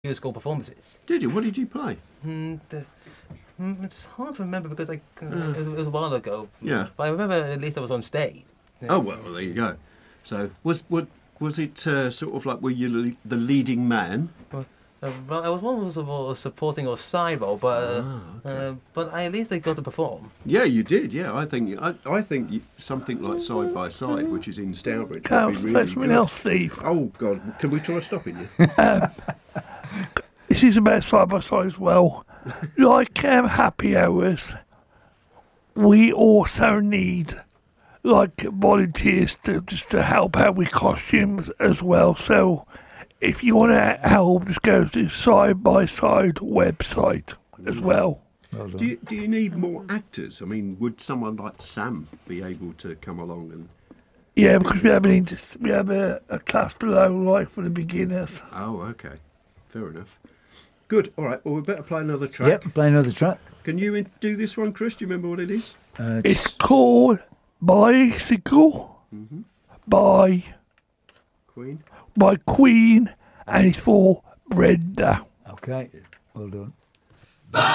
musical performances. Did you? What did you play? It's hard to remember because it was a while ago. Yeah. But I remember at least I was on stage. Oh, well, there you go. So, was it sort of like, were you the leading man? Well, I was more of a supporting or side role, but at least I got to perform. Yeah, you did. Yeah, I think something like Side by Side, which is in Stourbridge, would be really something good. else, Steve. Oh God, can we try stopping you? This is about side by side as well. Like happy hours, we also need volunteers to help out with costumes as well. So if you want to help, just go to Side by Side website as well. Do you need more actors? I mean, would someone like Sam be able to come along and? Yeah, because we have a class below, for the beginners. Oh, okay, fair enough. Good. All right. Well, we better play another track. Yep, play another track. Can you do this one, Chris? Do you remember what it is? It's called Bicycle by Queen. Queen, and it's for Brenda. Okay, well done.